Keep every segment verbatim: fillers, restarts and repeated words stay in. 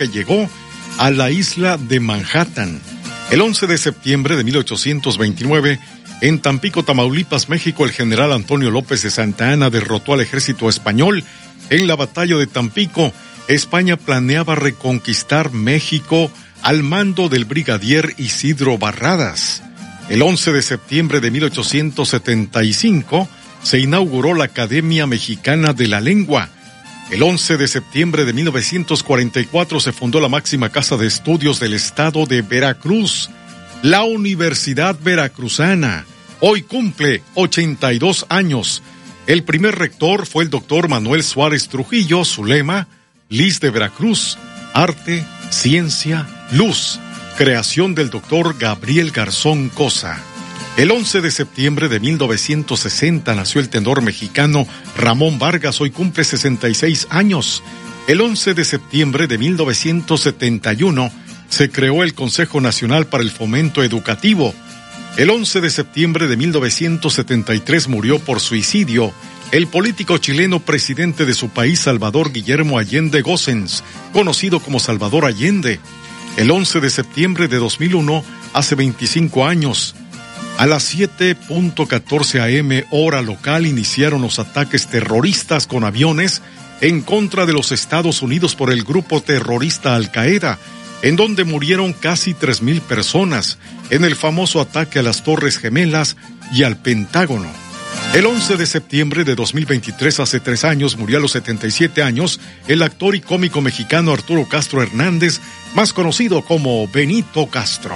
que llegó a la isla de Manhattan. El once de septiembre de mil ochocientos veintinueve, en Tampico, Tamaulipas, México, el general Antonio López de Santa Anna derrotó al ejército español en la batalla de Tampico. España planeaba reconquistar México al mando del brigadier Isidro Barradas. El once de septiembre de mil ochocientos setenta y cinco se inauguró la Academia Mexicana de la Lengua. El once de septiembre de mil novecientos cuarenta y cuatro se fundó la máxima casa de estudios del estado de Veracruz, la Universidad Veracruzana. Hoy cumple ochenta y dos años. El primer rector fue el doctor Manuel Suárez Trujillo. Su lema, Lis de Veracruz, arte, ciencia, luz. Creación del doctor Gabriel Garzón Cosa. El once de septiembre de mil novecientos sesenta nació el tenor mexicano Ramón Vargas. Hoy cumple sesenta y seis años. El once de septiembre de mil novecientos setenta y uno se creó el Consejo Nacional para el Fomento Educativo. El once de septiembre de mil novecientos setenta y tres murió por suicidio el político chileno presidente de su país, Salvador Guillermo Allende Gossens, conocido como Salvador Allende. El once de septiembre de dos mil uno, hace veinticinco años, a las siete punto catorce a eme hora local, iniciaron los ataques terroristas con aviones en contra de los Estados Unidos por el grupo terrorista Al Qaeda, en donde murieron casi tres mil personas en el famoso ataque a las Torres Gemelas y al Pentágono. El once de septiembre de dos mil veintitrés, hace tres años, murió a los setenta y siete años el actor y cómico mexicano Arturo Castro Hernández, más conocido como Benito Castro.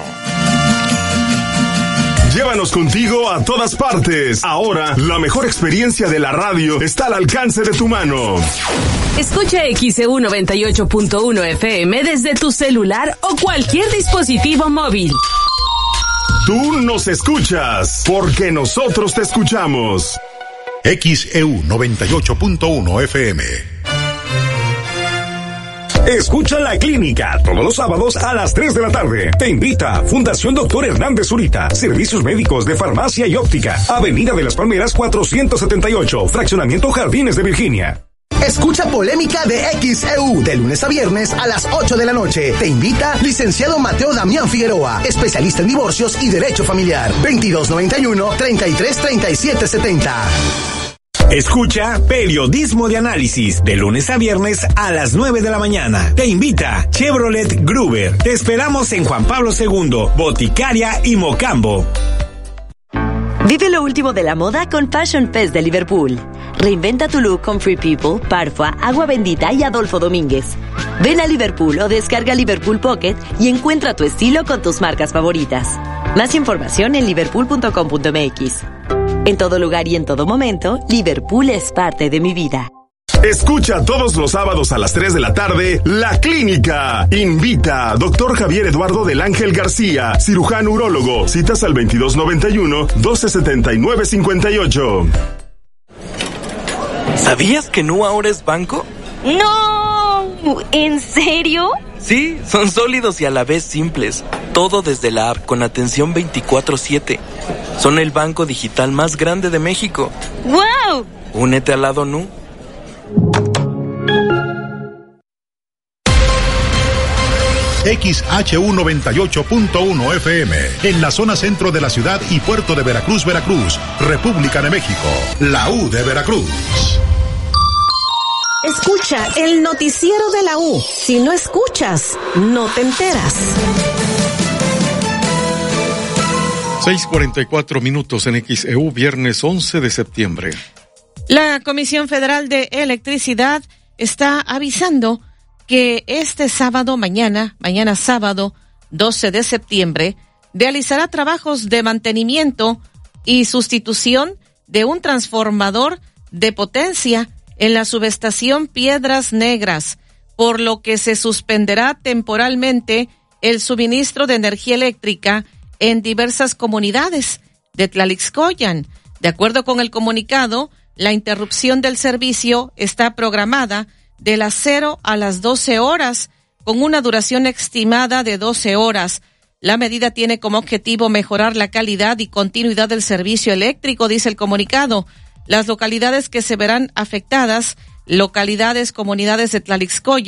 Llévanos contigo a todas partes. Ahora, la mejor experiencia de la radio está al alcance de tu mano. Escucha X E U noventa y ocho punto uno F M desde tu celular o cualquier dispositivo móvil. Tú nos escuchas, porque nosotros te escuchamos. X E U noventa y ocho punto uno F M. Escucha La Clínica todos los sábados a las tres de la tarde. Te invita Fundación Doctor Hernández Zurita. Servicios médicos de farmacia y óptica. Avenida de las Palmeras cuatrocientos setenta y ocho. Fraccionamiento Jardines de Virginia. Escucha Polémica de X E U de lunes a viernes a las ocho de la noche. Te invita licenciado Mateo Damián Figueroa, especialista en divorcios y derecho familiar. veintidós noventa y uno, treinta y tres, treinta y siete setenta. Escucha Periodismo de Análisis de lunes a viernes a las nueve de la mañana. Te invita Chevrolet Gruber. Te esperamos en Juan Pablo segundo, Boticaria y Mocambo. Vive lo último de la moda con Fashion Fest de Liverpool. Reinventa tu look con Free People, Parfua, Agua Bendita y Adolfo Domínguez. Ven a Liverpool o descarga Liverpool Pocket y encuentra tu estilo con tus marcas favoritas. Más información en liverpool punto com punto m x. En todo lugar y en todo momento, Liverpool es parte de mi vida. Escucha todos los sábados a las tres de la tarde La Clínica. Invita a doctor Javier Eduardo del Ángel García, cirujano urólogo. Citas al veintidós noventa y uno, doce setenta y nueve cincuenta y ocho. ¿Sabías que Nu ahora es banco? ¡No! ¿En serio? Sí, son sólidos y a la vez simples. Todo desde la app con atención veinticuatro siete. Son el banco digital más grande de México. ¡Wow! Únete al lado Nu. X H U noventa y ocho punto uno F M, en la zona centro de la ciudad y puerto de Veracruz, Veracruz, República de México, la U de Veracruz. Escucha el noticiero de la U. Si no escuchas, no te enteras. seis cuarenta y cuatro minutos en X E U, viernes once de septiembre. La Comisión Federal de Electricidad está avisando que este sábado, mañana, mañana sábado, doce de septiembre, realizará trabajos de mantenimiento y sustitución de un transformador de potencia en la subestación Piedras Negras, por lo que se suspenderá temporalmente el suministro de energía eléctrica en diversas comunidades de Tlalixcoyan. De acuerdo con el comunicado, la interrupción del servicio está programada de las cero a las doce horas, con una duración estimada de doce horas. La medida tiene como objetivo mejorar la calidad y continuidad del servicio eléctrico, dice el comunicado. Las localidades que se verán afectadas, localidades, comunidades de Tlalixcoyan,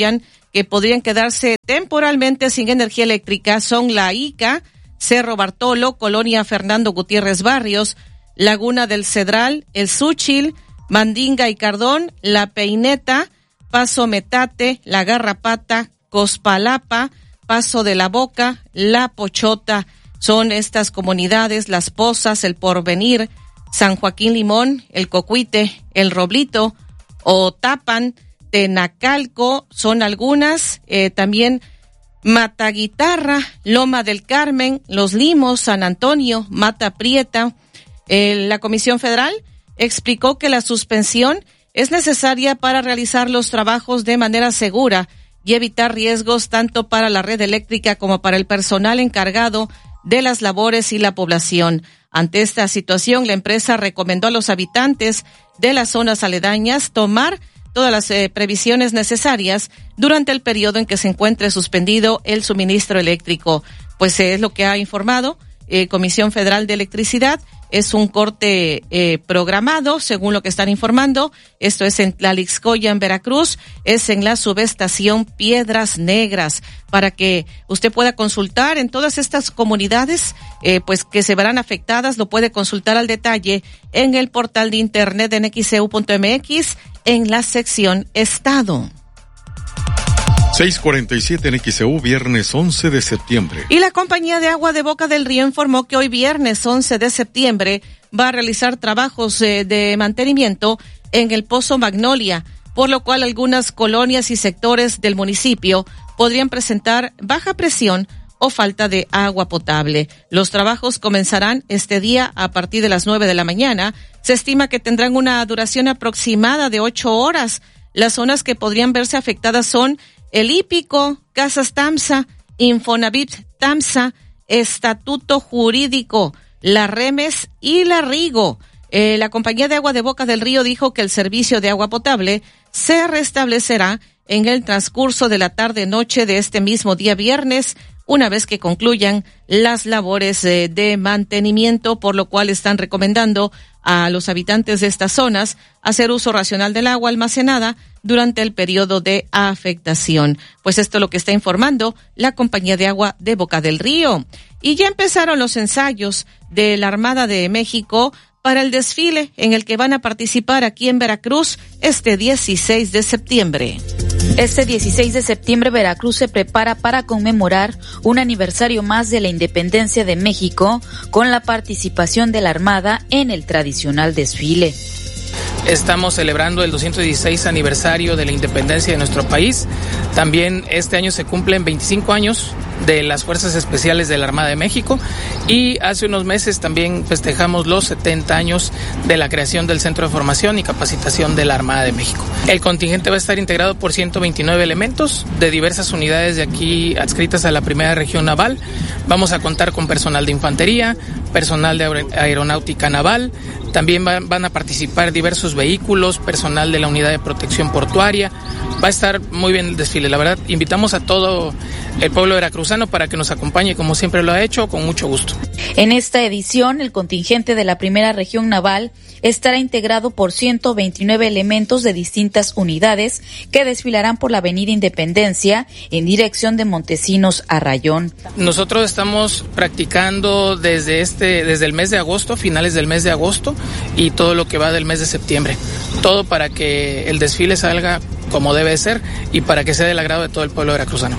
que podrían quedarse temporalmente sin energía eléctrica son La Ica, Cerro Bartolo, Colonia Fernando Gutiérrez Barrios, Laguna del Cedral, El Súchil, Mandinga y Cardón, La Peineta, Paso Metate, La Garrapata, Cospalapa, Paso de la Boca, La Pochota. Son estas comunidades, Las Pozas, El Porvenir, San Joaquín Limón, El Cocuite, El Roblito, Otapan, Tenacalco, son algunas, eh, también Mataguitarra, Loma del Carmen, Los Limos, San Antonio, Mata Prieta. Eh, la Comisión Federal explicó que la suspensión es necesaria para realizar los trabajos de manera segura y evitar riesgos tanto para la red eléctrica como para el personal encargado de las labores y la población. Ante esta situación, la empresa recomendó a los habitantes de las zonas aledañas tomar todas las eh, previsiones necesarias durante el periodo en que se encuentre suspendido el suministro eléctrico. Pues eh, es lo que ha informado eh, Comisión Federal de Electricidad. Es un corte eh, programado, según lo que están informando. Esto es en Tlalixcoya, en Veracruz. Es en la subestación Piedras Negras, para que usted pueda consultar en todas estas comunidades, eh, pues que se verán afectadas. Lo puede consultar al detalle en el portal de internet de N X E U punto M X en la sección Estado. seis cuarenta y siete en X E U, viernes once de septiembre. Y la Compañía de Agua de Boca del Río informó que hoy viernes once de septiembre va a realizar trabajos eh, de mantenimiento en el Pozo Magnolia, por lo cual algunas colonias y sectores del municipio podrían presentar baja presión o falta de agua potable. Los trabajos comenzarán este día a partir de las nueve de la mañana. Se estima que tendrán una duración aproximada de ocho horas. Las zonas que podrían verse afectadas son El Hípico, Casas Tamsa, Infonavit Tamsa, Estatuto Jurídico, La Remes y La Rigo. Eh, la Compañía de Agua de Boca del Río dijo que el servicio de agua potable se restablecerá en el transcurso de la tarde-noche de este mismo día viernes, una vez que concluyan las labores eh, de mantenimiento, por lo cual están recomendando a los habitantes de estas zonas hacer uso racional del agua almacenada durante el periodo de afectación. Pues esto es lo que está informando la Compañía de Agua de Boca del Río. Y ya empezaron los ensayos de la Armada de México para el desfile en el que van a participar aquí en Veracruz este dieciséis de septiembre. Este dieciséis de septiembre Veracruz se prepara para conmemorar un aniversario más de la independencia de México con la participación de la Armada en el tradicional desfile. Estamos celebrando el doscientos dieciséis aniversario de la independencia de nuestro país. También este año se cumplen veinticinco años de las Fuerzas Especiales de la Armada de México y hace unos meses también festejamos los setenta años de la creación del Centro de Formación y Capacitación de la Armada de México. El contingente va a estar integrado por ciento veintinueve elementos de diversas unidades de aquí adscritas a la Primera Región Naval. Vamos a contar con personal de infantería, personal de aeronáutica naval, también van, van a participar diversos vehículos, personal de la Unidad de Protección Portuaria. Va a estar muy bien el desfile, la verdad. Invitamos a todo el pueblo veracruzano para que nos acompañe, como siempre lo ha hecho, con mucho gusto. En esta edición, el contingente de la Primera Región Naval estará integrado por ciento veintinueve elementos de distintas unidades que desfilarán por la Avenida Independencia en dirección de Montesinos a Rayón. Nosotros estamos practicando desde este, desde el mes de agosto, finales del mes de agosto y todo lo que va del mes de septiembre. Todo para que el desfile salga como debe ser y para que sea del agrado de todo el pueblo veracruzano.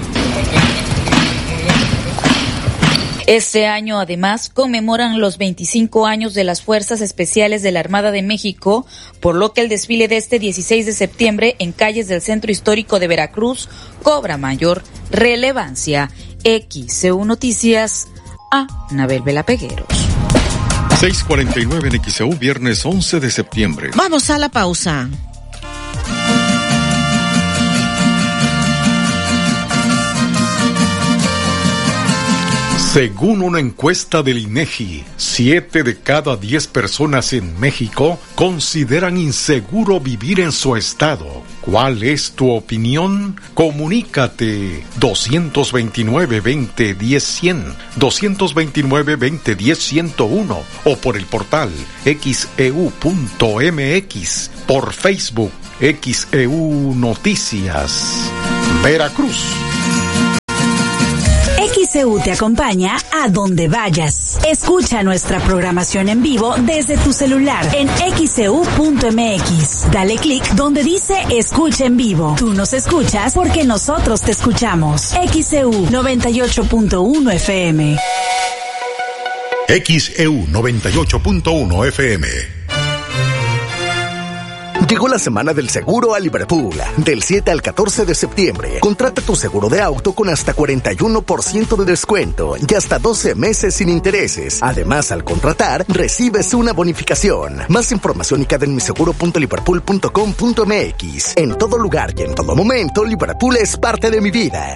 Este año, además, conmemoran los veinticinco años de las Fuerzas Especiales de la Armada de México, por lo que el desfile de este dieciséis de septiembre en calles del Centro Histórico de Veracruz cobra mayor relevancia. X E U Noticias, a Anabel Vela Pegueros. seis cuarenta y nueve en X E U, viernes once de septiembre. Vamos a la pausa. Según una encuesta del INEGI, siete de cada diez personas en México consideran inseguro vivir en su estado. ¿Cuál es tu opinión? Comunícate doscientos veintinueve, veinte, diez, cien, doscientos veintinueve, veinte, diez, ciento uno o por el portal X E U punto M X, por Facebook X E U Noticias, Veracruz. X E U te acompaña a donde vayas. Escucha nuestra programación en vivo desde tu celular en x e u punto m x. Dale clic donde dice Escucha en vivo. Tú nos escuchas porque nosotros te escuchamos. X E U noventa y ocho punto uno F M. X E U noventa y ocho punto uno F M. Llegó la semana del seguro a Liverpool. Del siete al catorce de septiembre. Contrata tu seguro de auto con hasta cuarenta y uno por ciento de descuento y hasta doce meses sin intereses. Además, al contratar, recibes una bonificación. Más información y en mi seguro punto liverpool punto com punto m x. En todo lugar y en todo momento, Liverpool es parte de mi vida.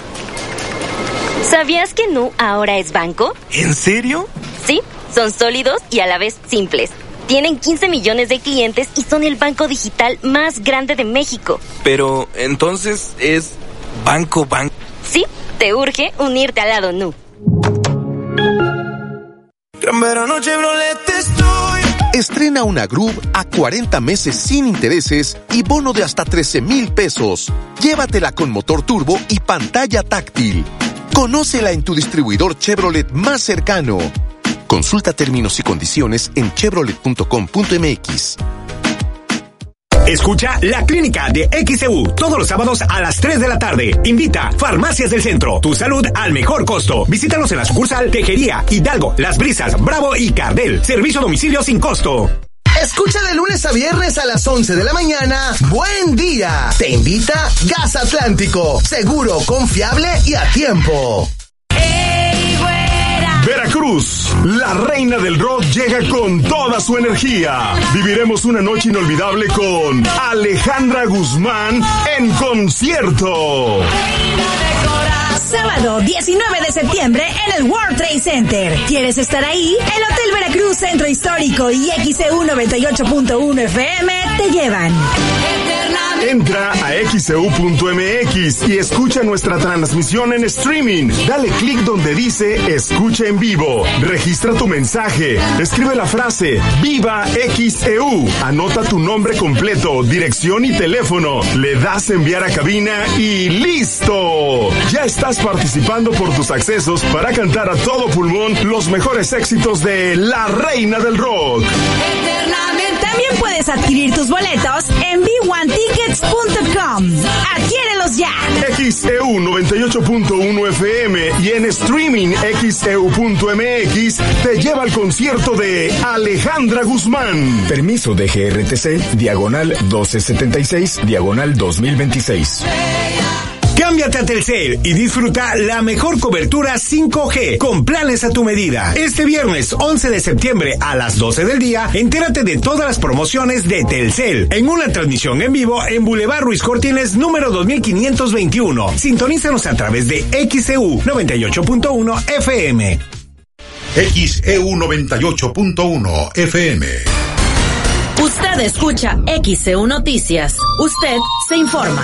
¿Sabías que Nu ahora es banco? ¿En serio? Sí, son sólidos y a la vez simples. Tienen quince millones de clientes y son el banco digital más grande de México. Pero, entonces, ¿es banco banco? Sí, te urge unirte al lado Nu. Gran verano Chevrolet estoy. Estrena una Groove a cuarenta meses sin intereses y bono de hasta trece mil pesos. Llévatela con motor turbo y pantalla táctil. Conócela en tu distribuidor Chevrolet más cercano. Consulta términos y condiciones en chevrolet punto com punto m x. Escucha La Clínica de X E U todos los sábados a las tres de la tarde. Invita Farmacias del Centro, tu salud al mejor costo. Visítanos en la sucursal Tejería, Hidalgo, Las Brisas, Bravo y Cardel. Servicio a domicilio sin costo. Escucha de lunes a viernes a las once de la mañana. Buen día. Te invita Gas Atlántico. Seguro, confiable y a tiempo. Veracruz, la reina del rock llega con toda su energía. Viviremos una noche inolvidable con Alejandra Guzmán en concierto. Sábado diecinueve de septiembre en el World Trade Center. ¿Quieres estar ahí? El Hotel Veracruz Centro Histórico y X E U noventa y ocho punto uno F M te llevan. Entra a x e u punto m x y escucha nuestra transmisión en streaming. Dale clic donde dice Escucha en vivo. Registra tu mensaje. Escribe la frase Viva X E U. Anota tu nombre completo, dirección y teléfono. Le das enviar a cabina y ¡listo! Ya estás participando por tus accesos para cantar a todo pulmón los mejores éxitos de la reina del rock. También puedes adquirir tus boletos en b one tickets punto com. ¡Adquiérelos ya! X E U noventa y ocho punto uno F M y en streaming x e u punto m x te lleva al concierto de Alejandra Guzmán. Permiso de G R T C, diagonal doce setenta y seis, diagonal dos mil veintiséis. Cámbiate a Telcel y disfruta la mejor cobertura cinco G con planes a tu medida. Este viernes once de septiembre a las doce del día, entérate de todas las promociones de Telcel en una transmisión en vivo en Boulevard Ruiz Cortines número dos mil quinientos veintiuno. Sintonízanos a través de X E U noventa y ocho punto uno F M. X E U noventa y ocho punto uno F M. Usted escucha X E U Noticias. Usted se informa.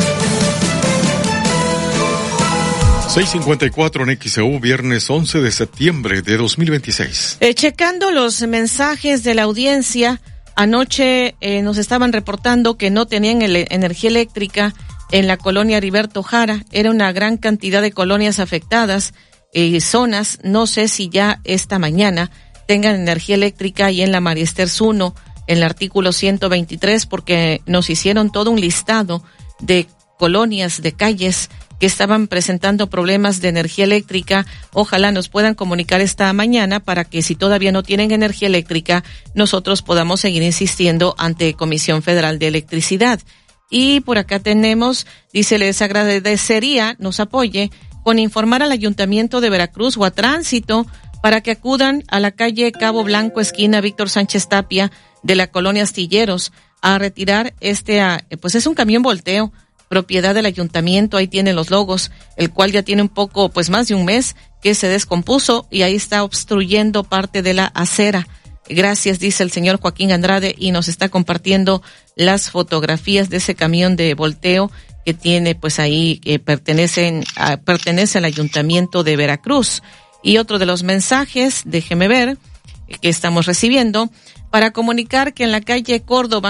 seis cincuenta y cuatro en X E U, viernes once de septiembre de dos mil veintiséis. Eh, checando los mensajes de la audiencia, anoche eh, nos estaban reportando que no tenían el, energía eléctrica en la colonia Heriberto Jara. Era una gran cantidad de colonias afectadas y eh, zonas. No sé si ya esta mañana tengan energía eléctrica y en la Mariesters uno, en el artículo ciento veintitrés, porque nos hicieron todo un listado de colonias, de calles que estaban presentando problemas de energía eléctrica. Ojalá nos puedan comunicar esta mañana para que si todavía no tienen energía eléctrica, nosotros podamos seguir insistiendo ante Comisión Federal de Electricidad. Y por acá tenemos, dice, les agradecería nos apoye con informar al Ayuntamiento de Veracruz o a Tránsito para que acudan a la calle Cabo Blanco, esquina Víctor Sánchez Tapia, de la colonia Astilleros, a retirar este, pues es un camión volteo, propiedad del ayuntamiento. Ahí tienen los logos, el cual ya tiene un poco, pues más de un mes que se descompuso y ahí está obstruyendo parte de la acera. Gracias, dice el señor Joaquín Andrade, y nos está compartiendo las fotografías de ese camión de volteo que tiene, pues ahí, que pertenecen a, pertenece al ayuntamiento de Veracruz. Y otro de los mensajes, déjeme ver, que estamos recibiendo, para comunicar que en la calle Córdoba,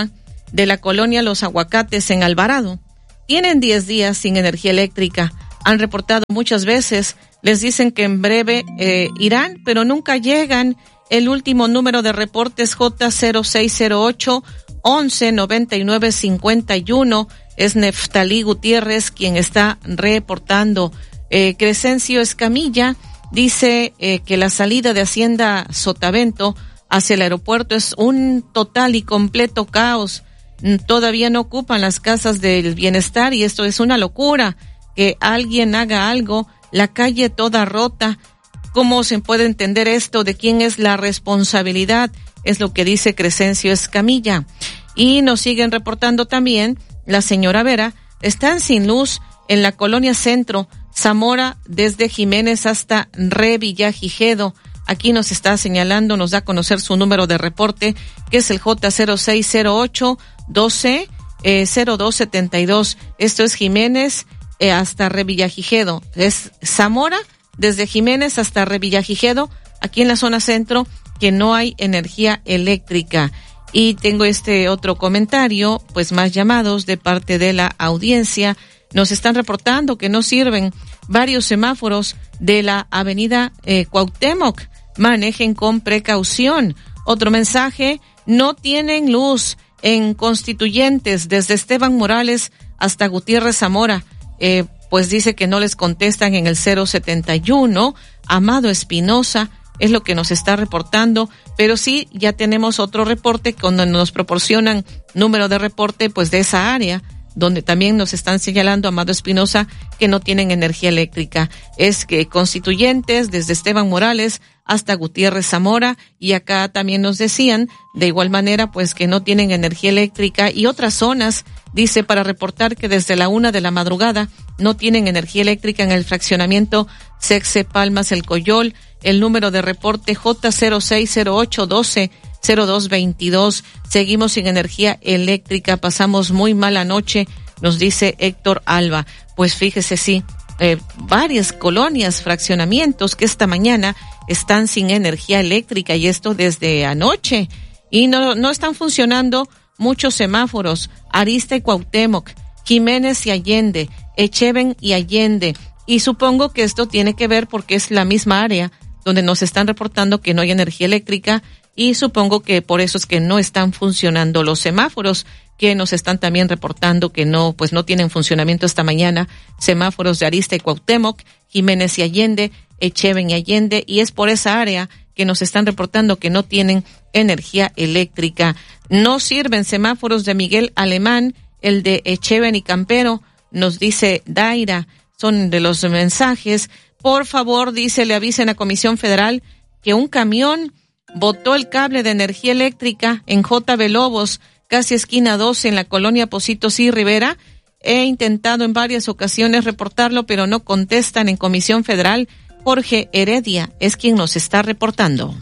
de la colonia Los Aguacates en Alvarado. Tienen diez días sin energía eléctrica. Han reportado muchas veces, les dicen que en breve eh, irán, pero nunca llegan. El último número de reportes J cero seis cero ocho, once noventa y nueve cincuenta y uno. Es Neftalí Gutiérrez quien está reportando. Eh, Crescencio Escamilla dice eh, que la salida de Hacienda Sotavento hacia el aeropuerto es un total y completo caos. Todavía no ocupan las casas del bienestar y esto es una locura. Que alguien haga algo, la calle toda rota. ¿Cómo se puede entender esto? ¿De quién es la responsabilidad? Es lo que dice Crescencio Escamilla. Y nos siguen reportando también, la señora Vera, están sin luz en la colonia Centro, Zamora, desde Jiménez hasta Revillagigedo. Aquí nos está señalando, nos da a conocer su número de reporte, que es el J cero seis cero ocho, doce, cero dos setenta y dos. Esto es Jiménez eh, hasta Revillagigedo. Es Zamora, desde Jiménez hasta Revillagigedo, aquí en la zona centro, que no hay energía eléctrica. Y tengo este otro comentario, pues más llamados de parte de la audiencia. Nos están reportando que no sirven varios semáforos de la avenida eh, Cuauhtémoc. Manejen con precaución. Otro mensaje, no tienen luz en Constituyentes desde Esteban Morales hasta Gutiérrez Zamora. Eh, pues dice que no les contestan en el cero setenta y uno. Amado Espinosa es lo que nos está reportando, pero sí ya tenemos otro reporte cuando nos proporcionan número de reporte pues de esa área, donde también nos están señalando, Amado Espinosa, que no tienen energía eléctrica. Es que Constituyentes, desde Esteban Morales hasta Gutiérrez Zamora, y acá también nos decían, de igual manera, pues que no tienen energía eléctrica, y otras zonas, dice, para reportar que desde la una de la madrugada no tienen energía eléctrica en el fraccionamiento Sexe Palmas El Coyol. El número de reporte J cero seis cero ocho, doce, cero dos veintidós. Seguimos sin energía eléctrica, pasamos muy mala noche, nos dice Héctor Alba. Pues fíjese, sí, eh, varias colonias, fraccionamientos que esta mañana están sin energía eléctrica, y esto desde anoche. Y no, no están funcionando muchos semáforos, Arista y Cuauhtémoc, Jiménez y Allende, Echeven y Allende. Y supongo que esto tiene que ver porque es la misma área donde nos están reportando que no hay energía eléctrica, y supongo que por eso es que no están funcionando los semáforos, que nos están también reportando que no, pues no tienen funcionamiento esta mañana, semáforos de Arista y Cuauhtémoc, Jiménez y Allende, Echeven y Allende, y es por esa área que nos están reportando que no tienen energía eléctrica. No sirven semáforos de Miguel Alemán, el de Echeven y Campero, nos dice Daira, son de los mensajes. Por favor, dice, le avisen a Comisión Federal que un camión botó el cable de energía eléctrica en J B Lobos, casi esquina doce, en la colonia Positos y Rivera. He intentado en varias ocasiones reportarlo, pero no contestan en Comisión Federal. Jorge Heredia es quien nos está reportando.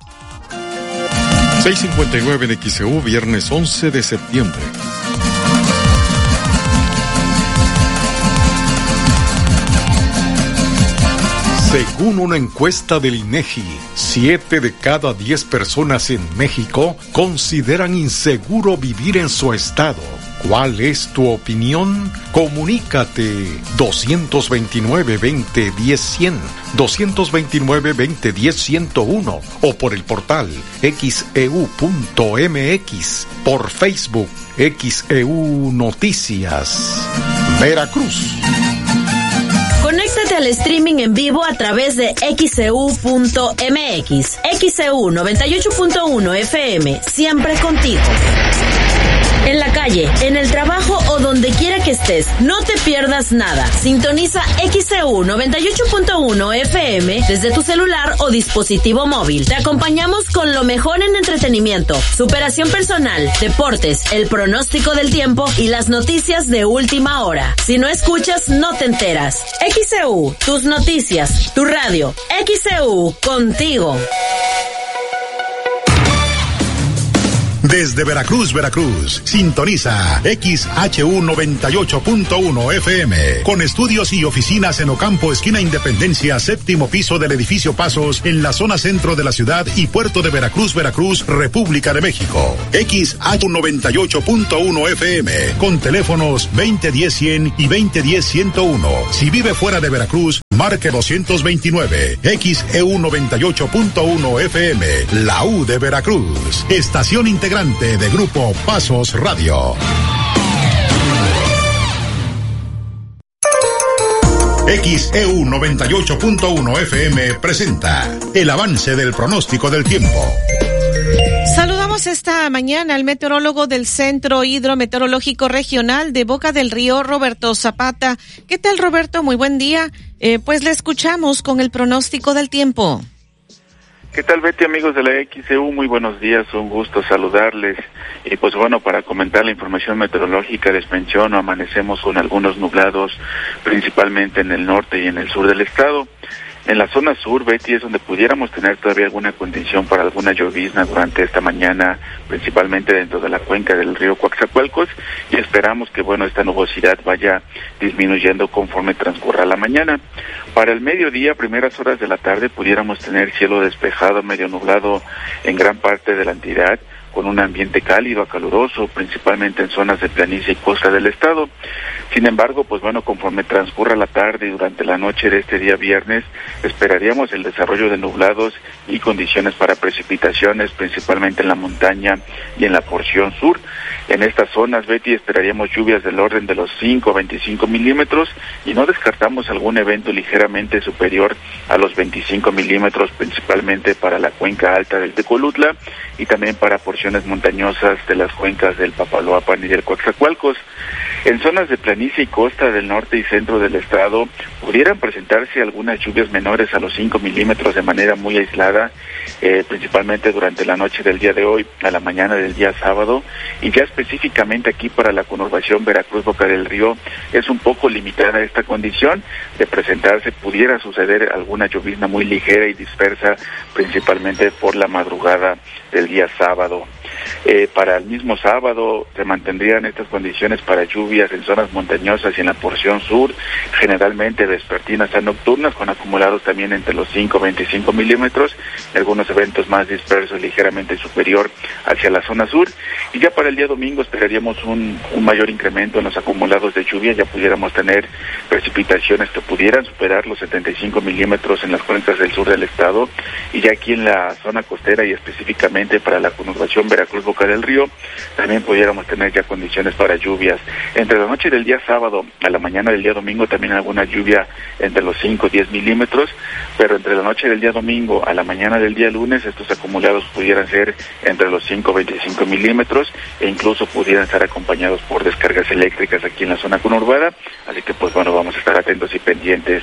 seis cincuenta y nueve de X E U, viernes once de septiembre. Según una encuesta del INEGI, siete de cada diez personas en México consideran inseguro vivir en su estado. ¿Cuál es tu opinión? Comunícate doscientos veintinueve, veinte, diez, cien, doscientos veintinueve, veinte, diez, ciento uno o por el portal X E U punto M X, por Facebook X E U Noticias. Veracruz. Conéctate al streaming en vivo a través de X E U punto M X. X E U noventa y ocho punto uno F M, siempre contigo. En la calle, en el trabajo o donde quiera que estés, no te pierdas nada. Sintoniza X E U noventa y ocho punto uno F M desde tu celular o dispositivo móvil. Te acompañamos con lo mejor en entretenimiento, superación personal, deportes, el pronóstico del tiempo y las noticias de última hora. Si no escuchas, no te enteras. X E U, tus noticias, tu radio. X E U, contigo. Desde Veracruz, Veracruz, sintoniza X H U noventa y ocho punto uno F M, con estudios y oficinas en Ocampo, esquina Independencia, séptimo piso del edificio Pasos, en la zona centro de la ciudad y puerto de Veracruz, Veracruz, República de México. X H U noventa y ocho punto uno F M, con teléfonos veinte diez cien y veinte diez ciento uno. Si vive fuera de Veracruz, marque doscientos veintinueve. X E U noventa y ocho punto uno F M, la U de Veracruz. Estación integrante de Grupo Pasos Radio. X E U noventa y ocho punto uno F M presenta el avance del pronóstico del tiempo. Saludamos esta mañana al meteorólogo del Centro Hidrometeorológico Regional de Boca del Río, Roberto Zapata. ¿Qué tal, Roberto? Muy buen día. Eh, pues le escuchamos con el pronóstico del tiempo. ¿Qué tal, Betty, amigos de la X E U? Muy buenos días, un gusto saludarles. Y pues bueno, para comentar la información meteorológica, les menciono, amanecemos con algunos nublados, principalmente en el norte y en el sur del estado. En la zona sur, Betty, es donde pudiéramos tener todavía alguna condición para alguna llovizna durante esta mañana, principalmente dentro de la cuenca del río Coatzacoalcos, y esperamos que, bueno, esta nubosidad vaya disminuyendo conforme transcurra la mañana. Para el mediodía, primeras horas de la tarde, pudiéramos tener cielo despejado, medio nublado en gran parte de la entidad, con un ambiente cálido a caluroso, principalmente en zonas de planicie y costa del estado. Sin embargo, pues bueno, conforme transcurra la tarde y durante la noche de este día viernes, esperaríamos el desarrollo de nublados y condiciones para precipitaciones, principalmente en la montaña y en la porción sur. En estas zonas, Betty, esperaríamos lluvias del orden de los cinco a veinticinco milímetros y no descartamos algún evento ligeramente superior a los veinticinco milímetros, principalmente para la cuenca alta del Tecolutla y también para porciones montañosas de las cuencas del Papaloapan y del Coatzacoalcos. En zonas de planicie y costa del norte y centro del estado pudieran presentarse algunas lluvias menores a los cinco milímetros de manera muy aislada, eh, principalmente durante la noche del día de hoy a la mañana del día sábado, y ya específicamente aquí para la conurbación Veracruz-Boca del Río es un poco limitada esta condición de presentarse, pudiera suceder alguna llovizna muy ligera y dispersa, principalmente por la madrugada del día sábado. Eh, para el mismo sábado se mantendrían estas condiciones para lluvias en zonas montañosas y en la porción sur, generalmente vespertinas a nocturnas, con acumulados también entre los cinco a veinticinco milímetros, algunos eventos más dispersos ligeramente superior hacia la zona sur. Y ya para el día domingo esperaríamos un, un mayor incremento en los acumulados de lluvia, ya pudiéramos tener precipitaciones que pudieran superar los setenta y cinco milímetros en las cuencas del sur del estado, y ya aquí en la zona costera y específicamente para la conurbación Veracruz Boca del Río, también pudiéramos tener ya condiciones para lluvias. Entre la noche del día sábado a la mañana del día domingo también alguna lluvia entre los cinco a diez milímetros, pero entre la noche del día domingo a la mañana del día lunes estos acumulados pudieran ser entre los cinco a veinticinco milímetros e incluso pudieran estar acompañados por descargas eléctricas aquí en la zona conurbada, así que pues bueno, vamos a estar atentos y pendientes.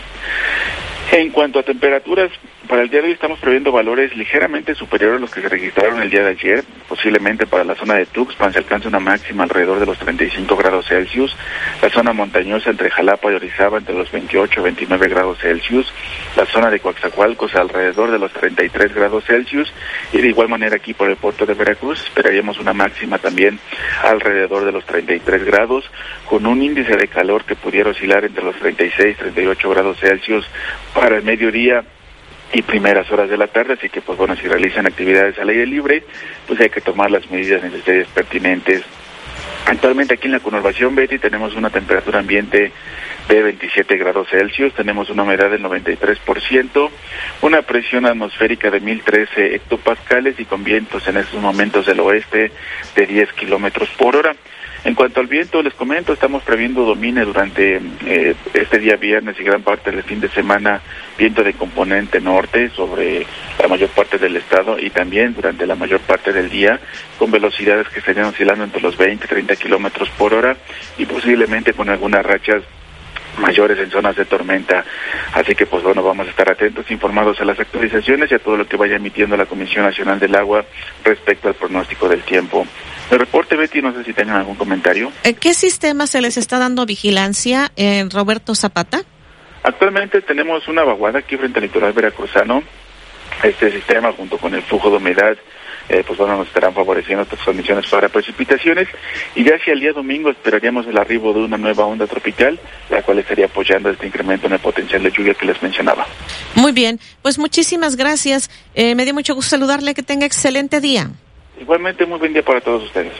En cuanto a temperaturas, para el día de hoy estamos previendo valores ligeramente superiores a los que se registraron el día de ayer. Posiblemente para la zona de Tuxpan se alcance una máxima alrededor de los treinta y cinco grados Celsius. La zona montañosa entre Jalapa y Orizaba entre los veintiocho a veintinueve grados Celsius. La zona de Coatzacoalcos alrededor de los treinta y tres grados Celsius. Y de igual manera aquí por el puerto de Veracruz esperaríamos una máxima también alrededor de los treinta y tres grados, con un índice de calor que pudiera oscilar entre los treinta y seis a treinta y ocho grados Celsius para el mediodía y primeras horas de la tarde, así que pues bueno, si realizan actividades al aire libre, pues hay que tomar las medidas necesarias pertinentes. Actualmente aquí en la conurbación, Betty, tenemos una temperatura ambiente de veintisiete grados Celsius, tenemos una humedad del noventa y tres por ciento, una presión atmosférica de mil trece hectopascales y con vientos en estos momentos del oeste de diez kilómetros por hora. En cuanto al viento, les comento, estamos previendo domine durante eh, este día viernes y gran parte del fin de semana viento de componente norte sobre la mayor parte del estado y también durante la mayor parte del día con velocidades que estarían oscilando entre los veinte a treinta kilómetros por hora y posiblemente con algunas rachas mayores en zonas de tormenta. Así que pues bueno, vamos a estar atentos, informados a las actualizaciones y a todo lo que vaya emitiendo la Comisión Nacional del Agua respecto al pronóstico del tiempo. El reporte, Betty, no sé si tengan algún comentario. ¿Qué sistema se les está dando vigilancia en Roberto Zapata? Actualmente tenemos una vaguada aquí frente al litoral veracruzano Este sistema, junto con el flujo de humedad, eh, pues bueno, nos estarán favoreciendo estas condiciones para precipitaciones, y ya hacia el día domingo esperaríamos el arribo de una nueva onda tropical, la cual estaría apoyando este incremento en el potencial de lluvia que les mencionaba. Muy bien, pues muchísimas gracias, eh, me dio mucho gusto saludarle, que tenga excelente día. Igualmente, muy buen día para todos ustedes.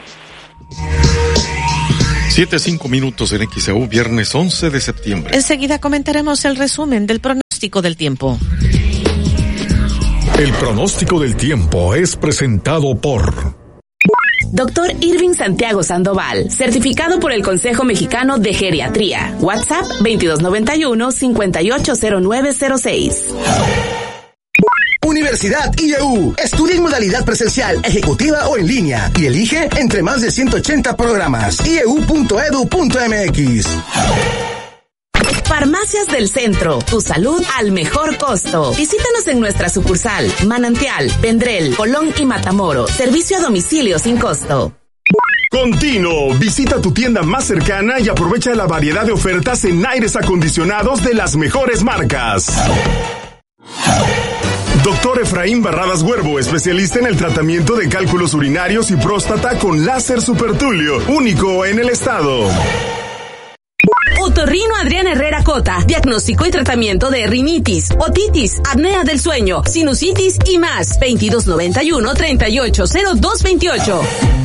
Siete, cinco minutos en X E U, viernes once de septiembre. Enseguida comentaremos el resumen del pronóstico del tiempo. El pronóstico del tiempo es presentado por Doctor Irving Santiago Sandoval, certificado por el Consejo Mexicano de Geriatría. WhatsApp veintidós noventa y uno, cincuenta y ocho cero nueve cero seis. Universidad I E U. Estudia en modalidad presencial, ejecutiva o en línea y elige entre más de ciento ochenta programas. i e u punto e d u punto m x. Farmacias del Centro, tu salud al mejor costo. Visítanos en nuestra sucursal, Manantial, Vendrell, Colón y Matamoros. Servicio a domicilio sin costo. Continuo, visita tu tienda más cercana y aprovecha la variedad de ofertas en aires acondicionados de las mejores marcas. Doctor Efraín Barradas Huervo, especialista en el tratamiento de cálculos urinarios y próstata con láser supertulio, único en el estado. Otorrino Adrián Herrera Cota, diagnóstico y tratamiento de rinitis, otitis, apnea del sueño, sinusitis y más. veintidós noventa y uno, treinta y ocho cero dos veintiocho.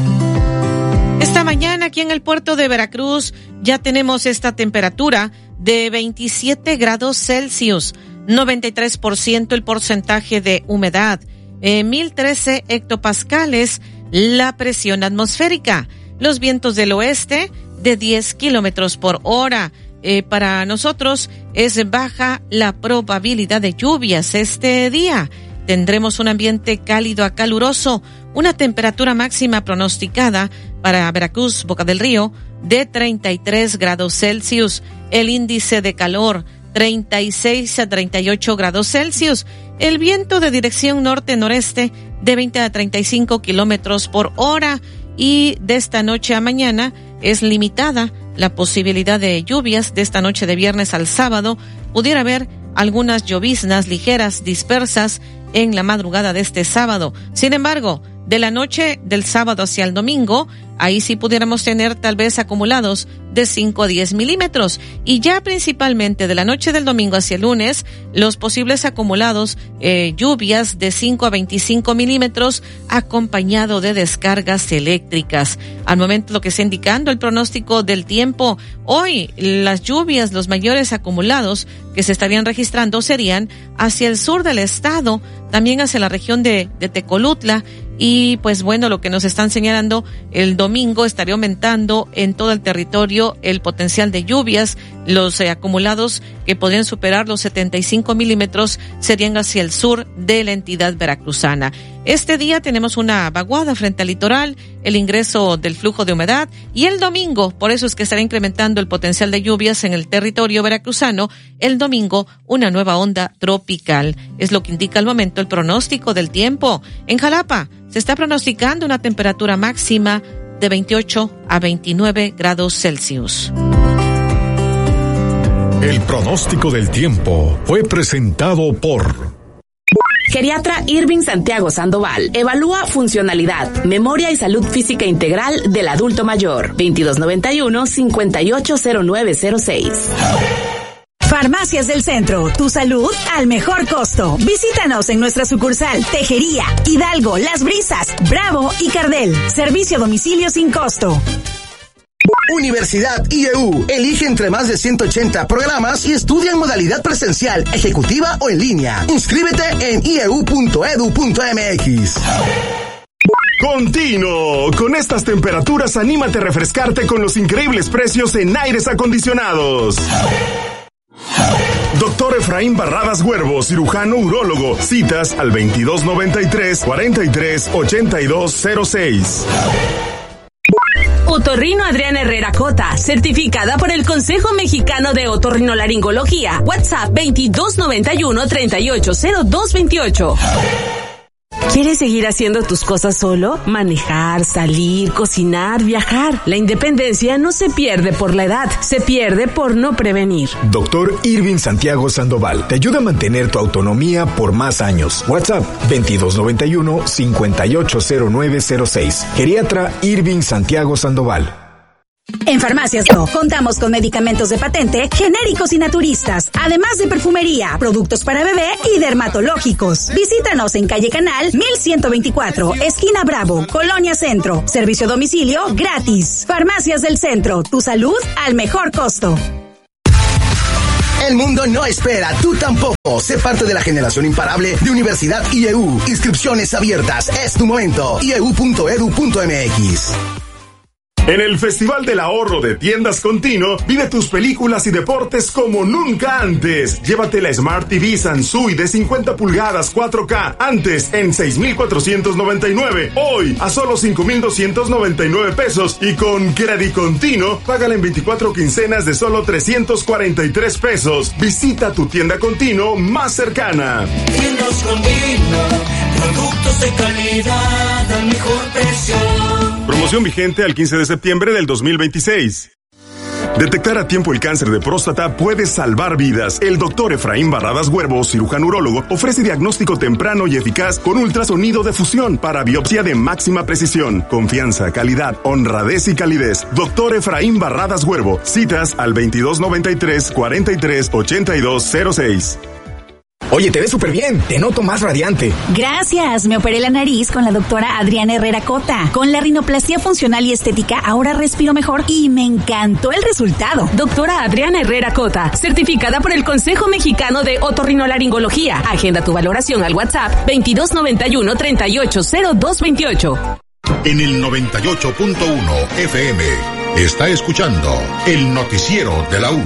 Esta mañana aquí en el puerto de Veracruz ya tenemos esta temperatura de veintisiete grados Celsius, noventa y tres por ciento el porcentaje de humedad, eh, mil trece hectopascales la presión atmosférica, los vientos del oeste de diez kilómetros por hora. Eh, para nosotros es baja la probabilidad de lluvias este día. Tendremos un ambiente cálido a caluroso, una temperatura máxima pronosticada para Veracruz, Boca del Río, de treinta y tres grados Celsius. El índice de calor, treinta y seis a treinta y ocho grados Celsius. El viento de dirección norte-noreste de veinte a treinta y cinco kilómetros por hora. Y de esta noche a mañana es limitada la posibilidad de lluvias. De esta noche de viernes al sábado pudiera haber algunas lloviznas ligeras dispersas en la madrugada de este sábado. Sin embargo, de la noche del sábado hacia el domingo, ahí sí pudiéramos tener tal vez acumulados de cinco a diez milímetros. Y ya principalmente de la noche del domingo hacia el lunes, los posibles acumulados, eh, lluvias de cinco a veinticinco milímetros, acompañado de descargas eléctricas. Al momento lo que está indicando el pronóstico del tiempo, hoy las lluvias, los mayores acumulados que se estarían registrando serían hacia el sur del estado, también hacia la región de, de Tecolutla. Y pues bueno, lo que nos están señalando, el domingo estaría aumentando en todo el territorio el potencial de lluvias. Los eh, acumulados que podrían superar los setenta y cinco milímetros serían hacia el sur de la entidad veracruzana. Este día tenemos una vaguada frente al litoral, el ingreso del flujo de humedad, y el domingo, por eso es que estará incrementando el potencial de lluvias en el territorio veracruzano, el domingo una nueva onda tropical. Es lo que indica al momento el pronóstico del tiempo. En Jalapa se está pronosticando una temperatura máxima de veintiocho a veintinueve grados Celsius. El pronóstico del tiempo fue presentado por Geriatra Irving Santiago Sandoval. Evalúa funcionalidad, memoria y salud física integral del adulto mayor. veintidós noventa y uno, cincuenta y ocho cero nueve cero seis. Farmacias del Centro, tu salud al mejor costo. Visítanos en nuestra sucursal Tejería, Hidalgo, Las Brisas, Bravo y Cardel. Servicio a domicilio sin costo. Universidad I E U. Elige entre más de ciento ochenta programas y estudia en modalidad presencial, ejecutiva o en línea. Inscríbete en i e u punto e d u punto m x. Continuo. Con estas temperaturas, anímate a refrescarte con los increíbles precios en aires acondicionados. Doctor Efraín Barradas Huervo, cirujano urólogo. Citas al veintidós noventa y tres, cuarenta y tres, ochenta y dos cero seis. Otorrino Adrián Herrera Cota, certificada por el Consejo Mexicano de Otorrinolaringología. WhatsApp veintidós noventa y uno, treinta y ocho cero dos veintiocho. ¿Quieres seguir haciendo tus cosas solo? Manejar, salir, cocinar, viajar. La independencia no se pierde por la edad, se pierde por no prevenir. Doctor Irving Santiago Sandoval te ayuda a mantener tu autonomía por más años. WhatsApp veintidós noventa y uno, cincuenta y ocho cero nueve cero seis. Geriatra Irving Santiago Sandoval. En Farmacias No, contamos con medicamentos de patente, genéricos y naturistas, además de perfumería, productos para bebé y dermatológicos. Visítanos en calle Canal mil ciento veinticuatro, esquina Bravo, Colonia Centro. Servicio a domicilio gratis. Farmacias del Centro, tu salud al mejor costo. El mundo no espera, tú tampoco. Sé parte de la generación imparable de Universidad I E U. Inscripciones abiertas, es tu momento. i e u punto e d u punto m x. En el Festival del Ahorro de Tiendas Continuo, vive tus películas y deportes como nunca antes. Llévate la Smart T V Sansui de cincuenta pulgadas cuatro K, antes en seis mil cuatrocientos noventa y nueve, hoy a solo cinco mil doscientos noventa y nueve pesos, y con Credit Continuo, págala en veinticuatro quincenas de solo trescientos cuarenta y tres pesos. Visita tu tienda Continuo más cercana. Tiendas Continuo, productos de calidad al mejor precio. Promoción vigente al quince de septiembre del dos mil veintiséis. Detectar a tiempo el cáncer de próstata puede salvar vidas. El doctor Efraín Barradas Huervo, cirujano urólogo, ofrece diagnóstico temprano y eficaz con ultrasonido de fusión para biopsia de máxima precisión. Confianza, calidad, honradez y calidez. Doctor Efraín Barradas Huervo. Citas al veintidós noventa y tres, cuarenta y tres, ochenta y dos cero seis. Oye, te ves súper bien, te noto más radiante. Gracias, me operé la nariz con la doctora Adriana Herrera Cota. Con la rinoplastia funcional y estética ahora respiro mejor y me encantó el resultado. Doctora Adriana Herrera Cota, certificada por el Consejo Mexicano de Otorrinolaringología. Agenda tu valoración al WhatsApp veintidós noventa y uno, treinta y ocho cero dos veintiocho. En el noventa y ocho punto uno F M está escuchando el noticiero de la U.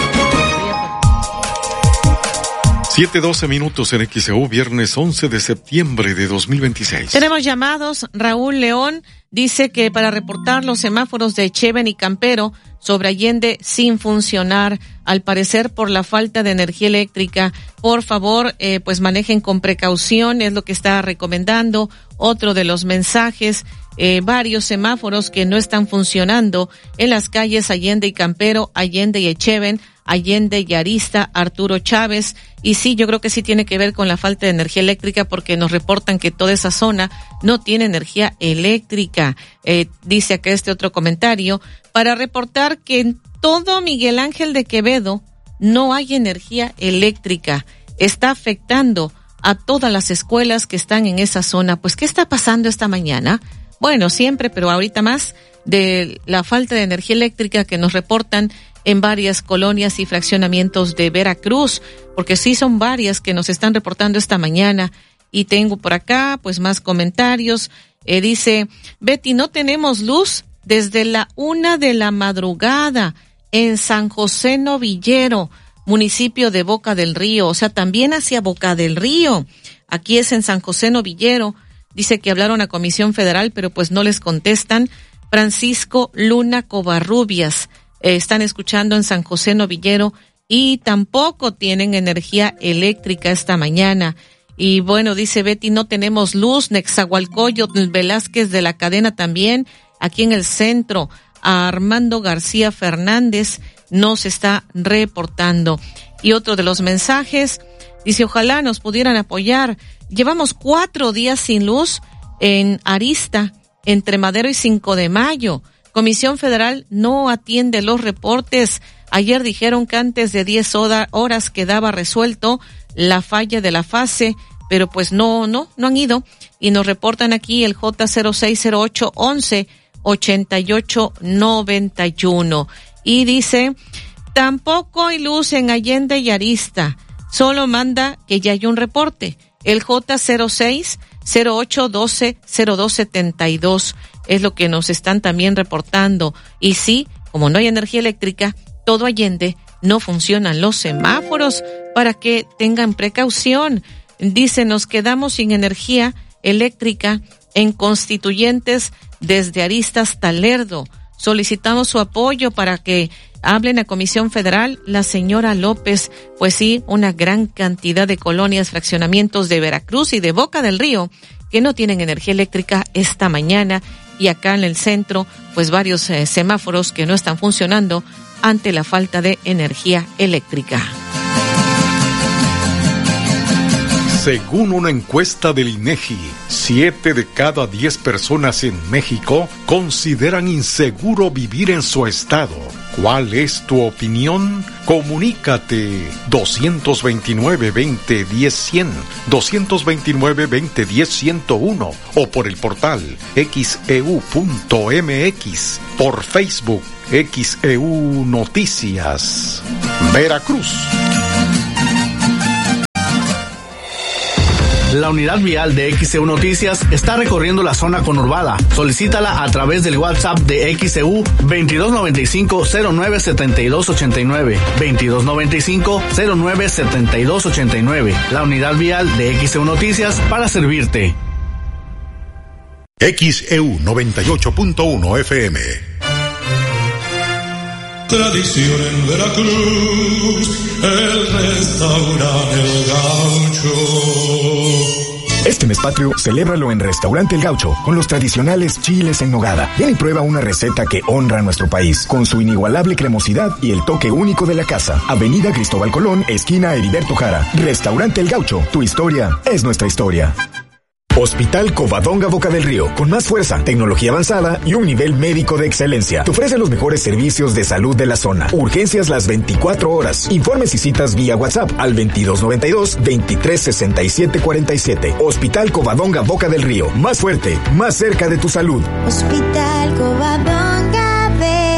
siete doce minutos en X E U, viernes once de septiembre de dos mil veintiséis. Tenemos llamados. Raúl León dice que para reportar los semáforos de Cheven y Campero sobre Allende sin funcionar, al parecer por la falta de energía eléctrica. Por favor, eh, pues manejen con precaución, es lo que está recomendando. Otro de los mensajes, eh, varios semáforos que no están funcionando en las calles Allende y Campero, Allende y Echeven, Allende y Arista, Arturo Chávez. Y sí, yo creo que sí tiene que ver con la falta de energía eléctrica, porque nos reportan que toda esa zona no tiene energía eléctrica. Eh, dice acá este otro comentario, para reportar que en todo Miguel Ángel de Quevedo no hay energía eléctrica. Está afectando a todas las escuelas que están en esa zona. Pues, ¿qué está pasando esta mañana? Bueno, siempre, pero ahorita más, de la falta de energía eléctrica que nos reportan en varias colonias y fraccionamientos de Veracruz, porque sí son varias que nos están reportando esta mañana. Y tengo por acá, pues, más comentarios. Eh, dice, Betty, no tenemos luz desde la una de la madrugada en San José Novillero, municipio de Boca del Río, o sea, también hacia Boca del Río. Aquí es en San José Novillero. Dice que hablaron a Comisión Federal, pero pues no les contestan. Francisco Luna Covarrubias, eh, están escuchando en San José Novillero y tampoco tienen energía eléctrica esta mañana. Y bueno, dice Betty, no tenemos luz. Nexahualcóyotl Velázquez de la Cadena también, aquí en el centro. A Armando García Fernández nos está reportando. Y otro de los mensajes dice, ojalá nos pudieran apoyar. Llevamos cuatro días sin luz en Arista, entre Madero y cinco de mayo. Comisión Federal no atiende los reportes. Ayer dijeron que antes de diez horas quedaba resuelto la falla de la fase, pero pues no, no, no han ido. Y nos reportan aquí el J cero seis cero ocho once ochenta y ocho noventa y uno. Y dice, tampoco hay luz en Allende y Arista. Solo manda que ya hay un reporte. El J cero seis cero ocho doce cero dos setenta y dos es lo que nos están también reportando. Y sí, como no hay energía eléctrica, todo Allende no funcionan los semáforos, para que tengan precaución. Dice, nos quedamos sin energía eléctrica en Constituyentes desde Arista hasta Lerdo. Solicitamos su apoyo para que hablen a Comisión Federal. La señora López, pues sí, una gran cantidad de colonias, fraccionamientos de Veracruz y de Boca del Río que no tienen energía eléctrica esta mañana, y acá en el centro, pues varios eh, semáforos que no están funcionando ante la falta de energía eléctrica. Según una encuesta del INEGI, siete de cada diez personas en México consideran inseguro vivir en su estado. ¿Cuál es tu opinión? Comunícate dos veintinueve, veinte, diez, cien, dos veintinueve, veinte, diez, ciento uno o por el portal equis e u punto eme equis, por Facebook X E U Noticias. Veracruz. La unidad vial de X E U Noticias está recorriendo la zona conurbada. Solicítala a través del WhatsApp de X E U veintidós noventa y cinco, cero nueve setenta y dos ochenta y nueve, veintidós noventa y cinco, cero nueve setenta y dos ochenta y nueve. La unidad vial de X E U Noticias para servirte. X E U noventa y ocho punto uno F M. Tradición en Veracruz, el restaurante El Gaucho. Este mes patrio, celébralo en Restaurante El Gaucho, con los tradicionales chiles en nogada. Ven y prueba una receta que honra a nuestro país, con su inigualable cremosidad y el toque único de la casa. Avenida Cristóbal Colón, esquina Heriberto Jara. Restaurante El Gaucho, tu historia es nuestra historia. Hospital Covadonga Boca del Río, con más fuerza, tecnología avanzada y un nivel médico de excelencia. Te ofrece los mejores servicios de salud de la zona. Urgencias las veinticuatro horas. Informes y citas vía WhatsApp al veintidós noventa y dos, veintitrés sesenta y siete cuarenta y siete. Hospital Covadonga Boca del Río, más fuerte, más cerca de tu salud. Hospital Covadonga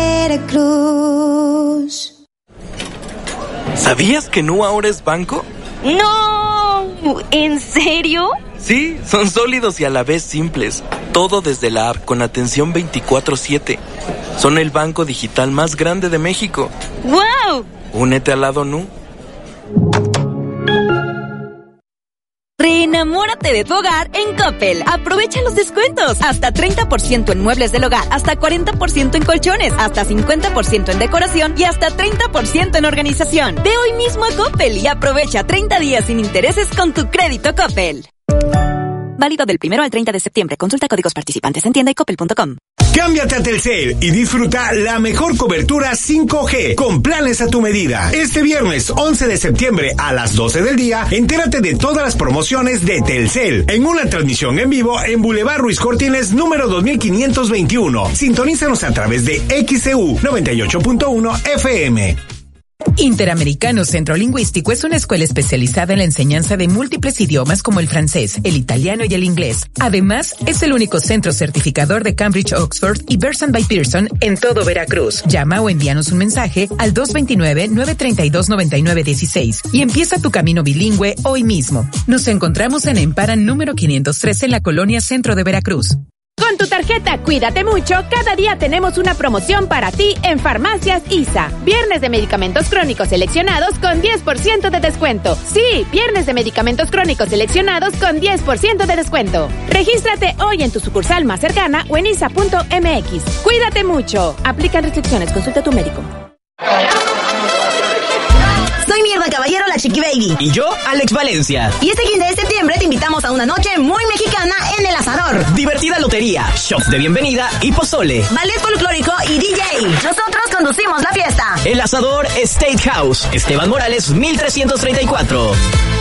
Veracruz. ¿Sabías que Nu ahora es banco? ¡No! ¿En serio? Sí, son sólidos y a la vez simples. Todo desde la app con atención veinticuatro siete. Son el banco digital más grande de México. ¡Wow! Únete al lado Nu. Reenamórate de tu hogar en Coppel. Aprovecha los descuentos. Hasta treinta por ciento en muebles del hogar, hasta cuarenta por ciento en colchones, hasta cincuenta por ciento en decoración y hasta treinta por ciento en organización. Ve hoy mismo a Coppel y aprovecha treinta días sin intereses con tu crédito Coppel. Válido del primero al treinta de septiembre. Consulta códigos participantes en tienda y coppel punto com. Cámbiate a Telcel y disfruta la mejor cobertura cinco G con planes a tu medida. Este viernes once de septiembre a las doce del día, entérate de todas las promociones de Telcel en una transmisión en vivo en Boulevard Ruiz Cortines número dos mil quinientos veintiuno. Sintonízanos a través de X E U noventa y ocho punto uno F M. Interamericano Centro Lingüístico es una escuela especializada en la enseñanza de múltiples idiomas como el francés, el italiano y el inglés. Además, es el único centro certificador de Cambridge, Oxford y Bearson by Pearson en todo Veracruz. Llama o envíanos un mensaje al dos veintinueve, nueve treinta y dos, noventa y nueve dieciséis y empieza tu camino bilingüe hoy mismo. Nos encontramos en Emparan número quinientos tres en la colonia Centro de Veracruz. Con tu tarjeta Cuídate Mucho, cada día tenemos una promoción para ti en Farmacias I S A. Viernes de medicamentos crónicos seleccionados con diez por ciento de descuento. Sí, viernes de medicamentos crónicos seleccionados con diez por ciento de descuento. Regístrate hoy en tu sucursal más cercana o en I S A punto M X. Cuídate Mucho. Aplican restricciones. Consulta a tu médico. Soy Mierda Caballero, la Chiqui Baby. Y yo, Alex Valencia. Y este quince de septiembre te invitamos a una noche muy mexicana en El Asador. Divertida lotería, shots de bienvenida y pozole. Ballet folclórico y D J. Nosotros conducimos la fiesta. El Asador State House. Esteban Morales, mil trescientos treinta y cuatro.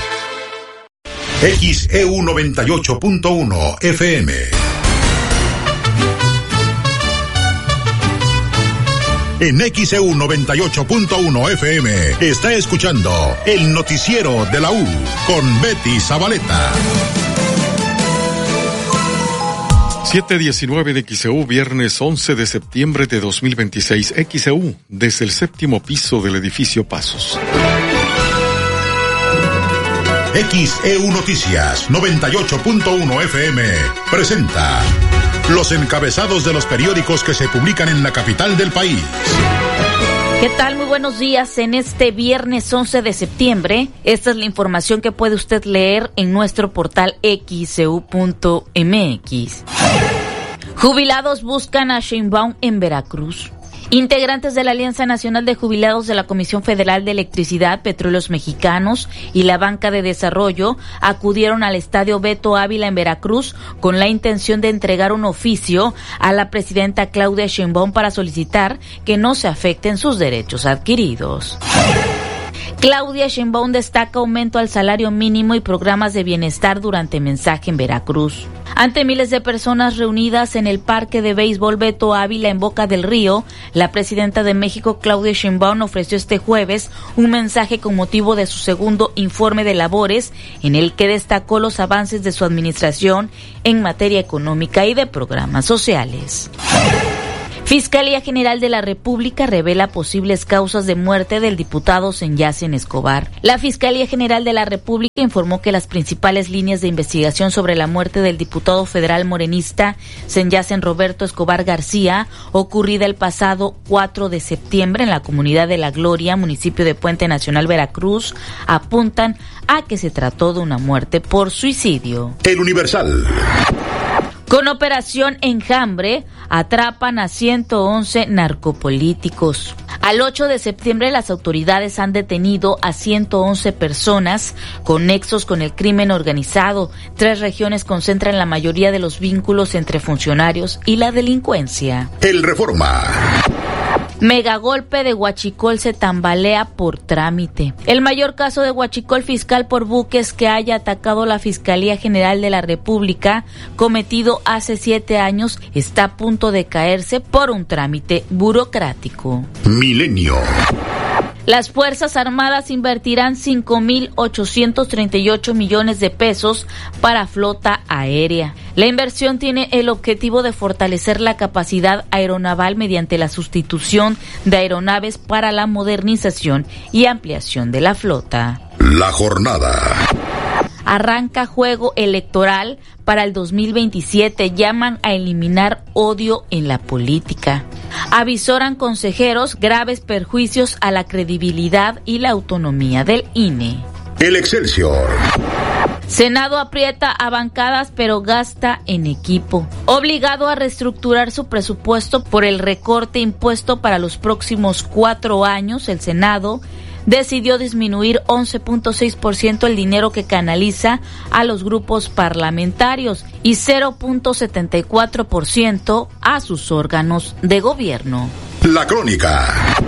X E U noventa y ocho punto uno F M. En X E U noventa y ocho punto uno F M está escuchando el noticiero de la U con Betty Zabaleta. siete diecinueve de X E U, viernes once de septiembre de dos mil veintiséis. X E U, desde el séptimo piso del edificio Pasos. X E U Noticias noventa y ocho punto uno F M presenta los encabezados de los periódicos que se publican en la capital del país. ¿Qué tal? Muy buenos días. En este viernes once de septiembre, esta es la información que puede usted leer en nuestro portal X E U punto M X. Jubilados buscan a Sheinbaum en Veracruz. Integrantes de la Alianza Nacional de Jubilados de la Comisión Federal de Electricidad, Petróleos Mexicanos y la Banca de Desarrollo acudieron al Estadio Beto Ávila en Veracruz con la intención de entregar un oficio a la presidenta Claudia Sheinbaum para solicitar que no se afecten sus derechos adquiridos. Claudia Sheinbaum destaca aumento al salario mínimo y programas de bienestar durante mensaje en Veracruz. Ante miles de personas reunidas en el Parque de Béisbol Beto Ávila en Boca del Río, la presidenta de México, Claudia Sheinbaum, ofreció este jueves un mensaje con motivo de su segundo informe de labores, en el que destacó los avances de su administración en materia económica y de programas sociales. Fiscalía General de la República revela posibles causas de muerte del diputado Senyacen Escobar. La Fiscalía General de la República informó que las principales líneas de investigación sobre la muerte del diputado federal morenista Senyacen Roberto Escobar García, ocurrida el pasado cuatro de septiembre en la comunidad de La Gloria, municipio de Puente Nacional, Veracruz, apuntan a que se trató de una muerte por suicidio. El Universal. Con Operación Enjambre, atrapan a ciento once narcopolíticos. Al ocho de septiembre, las autoridades han detenido a ciento once personas con nexos con el crimen organizado. Tres regiones concentran la mayoría de los vínculos entre funcionarios y la delincuencia. El Reforma. Megagolpe de Huachicol se tambalea por trámite. El mayor caso de huachicol fiscal por buques que haya atacado la Fiscalía General de la República, cometido hace siete años, está a punto de caerse por un trámite burocrático. Milenio. Las Fuerzas Armadas invertirán cinco mil ochocientos treinta y ocho millones de pesos para flota aérea. La inversión tiene el objetivo de fortalecer la capacidad aeronaval mediante la sustitución de aeronaves para la modernización y ampliación de la flota. La jornada. Arranca juego electoral para el dos mil veintisiete. Llaman a eliminar odio en la política. Avisoran consejeros graves perjuicios a la credibilidad y la autonomía del I N E. El Excelsior. Senado aprieta a bancadas pero gasta en equipo. Obligado a reestructurar su presupuesto por el recorte impuesto para los próximos cuatro años, el Senado decidió disminuir once punto seis por ciento el dinero que canaliza a los grupos parlamentarios y cero punto setenta y cuatro por ciento a sus órganos de gobierno. La Crónica.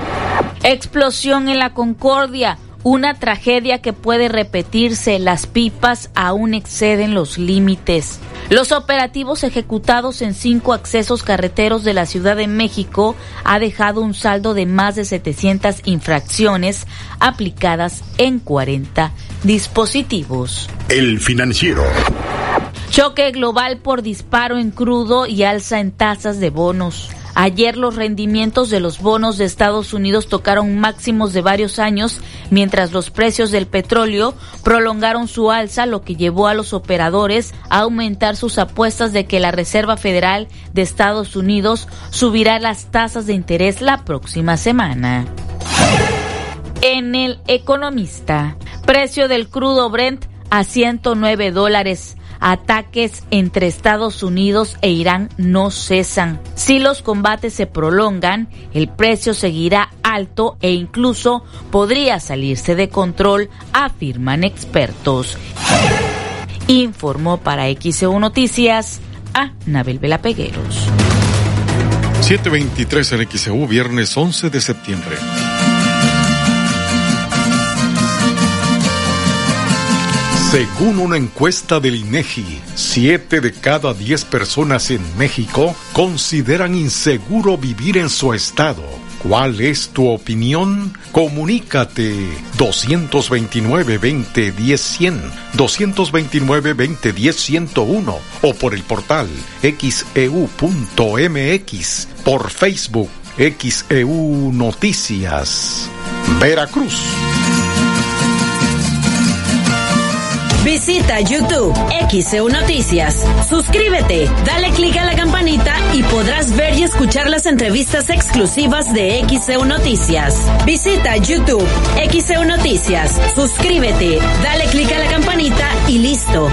Explosión en la Concordia. Una tragedia que puede repetirse. Las pipas aún exceden los límites. Los operativos ejecutados en cinco accesos carreteros de la Ciudad de México ha dejado un saldo de más de setecientas infracciones aplicadas en cuarenta dispositivos. El Financiero. Choque global por disparo en crudo y alza en tasas de bonos. Ayer los rendimientos de los bonos de Estados Unidos tocaron máximos de varios años, mientras los precios del petróleo prolongaron su alza, lo que llevó a los operadores a aumentar sus apuestas de que la Reserva Federal de Estados Unidos subirá las tasas de interés la próxima semana. En El Economista, precio del crudo Brent a ciento nueve dólares. Ataques entre Estados Unidos e Irán no cesan. Si los combates se prolongan, el precio seguirá alto e incluso podría salirse de control, afirman expertos. Informó para X E U Noticias a Nabel Vela Pegueros. siete veintitrés en X E U, viernes once de septiembre. Según una encuesta del INEGI, siete de cada diez personas en México consideran inseguro vivir en su estado. ¿Cuál es tu opinión? Comunícate dos veintinueve, veinte, diez, cien, dos veintinueve, veinte, diez, ciento uno o por el portal X E U punto M X, por Facebook X E U Noticias. Veracruz. Visita YouTube X E U Noticias. Suscríbete, dale clic a la campanita y podrás ver y escuchar las entrevistas exclusivas de X E U Noticias. Visita YouTube X E U Noticias. Suscríbete, dale clic a la campanita y listo.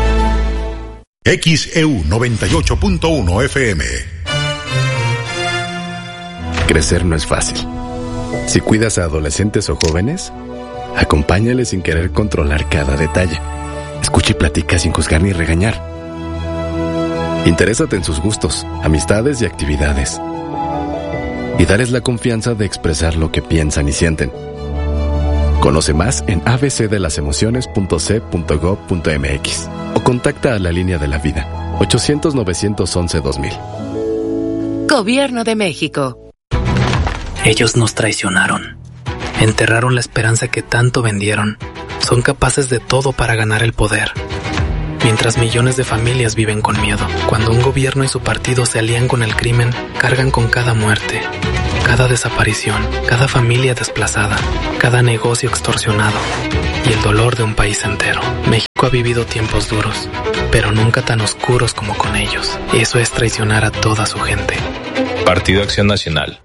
X E U noventa y ocho punto uno F M. Crecer no es fácil. Si cuidas a adolescentes o jóvenes, acompáñales sin querer controlar cada detalle. Escucha y platica sin juzgar ni regañar. Interésate en sus gustos, amistades y actividades. Y darles la confianza de expresar lo que piensan y sienten. Conoce más en a b c de las emociones punto c punto gov punto m x o contacta a la línea de la vida ochocientos, novecientos once, dos mil. Gobierno de México. Ellos nos traicionaron. Enterraron la esperanza que tanto vendieron. Son capaces de todo para ganar el poder. Mientras millones de familias viven con miedo. Cuando un gobierno y su partido se alían con el crimen, cargan con cada muerte, cada desaparición, cada familia desplazada, cada negocio extorsionado y el dolor de un país entero. México ha vivido tiempos duros, pero nunca tan oscuros como con ellos. Eso es traicionar a toda su gente. Partido Acción Nacional.